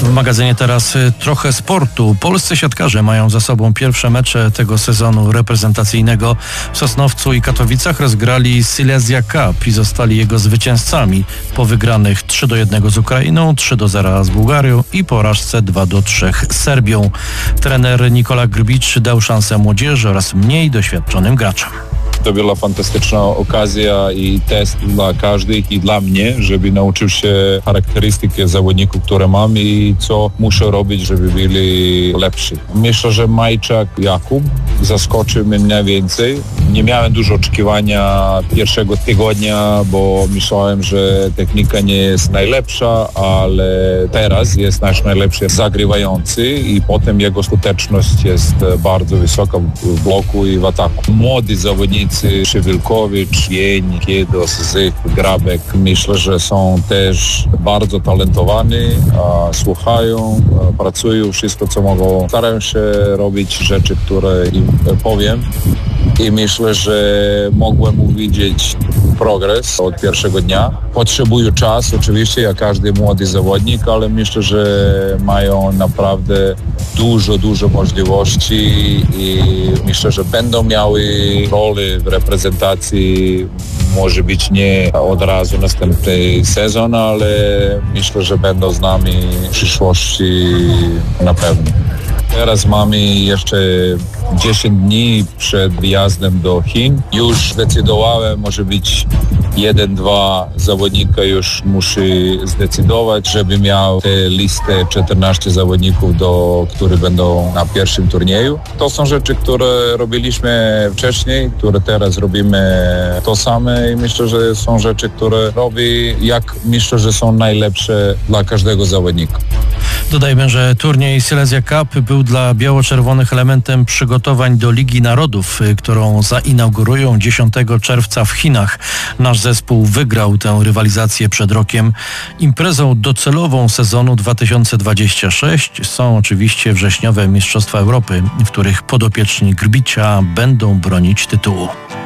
W magazynie teraz trochę sportu. Polscy siatkarze mają za sobą pierwsze mecze tego sezonu reprezentacyjnego. W Sosnowcu i Katowicach rozgrali Silesia Cup i zostali jego zwycięzcami po wygranych 3-1 z Ukrainą, 3-0 z Bułgarią i porażce 2-3 z Serbią. Trener Nikola Grbicz dał szansę młodzieży oraz mniej doświadczonym graczom. To była fantastyczna okazja i test dla każdych i dla mnie, żeby nauczył się charakterystyki zawodników, które mam i co muszę robić, żeby byli lepsi. Myślę, że Majczak Jakub zaskoczył mnie więcej. Nie miałem dużo oczekiwania pierwszego tygodnia, bo myślałem, że technika nie jest najlepsza, ale teraz jest nasz najlepszy zagrywający i potem jego skuteczność jest bardzo wysoka w bloku i w ataku. Młodzi zawodnicy Szywilkowicz, Jeń, Kiedos, Zych, Grabek. Myślę, że są też bardzo talentowani, słuchają, pracują, wszystko co mogą. Starają się robić rzeczy, które im powiem i myślę, że mogłem uwidzieć progres od pierwszego dnia. Potrzebują czasu, oczywiście, jak każdy młody zawodnik, ale myślę, że mają naprawdę dużo możliwości i myślę, że będą miały rolę w reprezentacji. Może być nie od razu następny sezon, ale myślę, że będą z nami w przyszłości na pewno. Teraz mamy jeszcze 10 dni przed wyjazdem do Chin. Już zdecydowałem, może być 1-2 zawodnika już musi zdecydować, żeby miał tę listę 14 zawodników, którzy będą na pierwszym turnieju. To są rzeczy, które robiliśmy wcześniej, które teraz robimy to same i myślę, że są rzeczy, które robi, myślę, że są najlepsze dla każdego zawodnika. Dodajmy, że turniej Silesia Cup był dla biało-czerwonych elementem przygotowań do Ligi Narodów, którą zainaugurują 10 czerwca w Chinach. Nasz zespół wygrał tę rywalizację przed rokiem. Imprezą docelową sezonu 2026 są oczywiście wrześniowe Mistrzostwa Europy, w których podopieczni Grbicza będą bronić tytułu.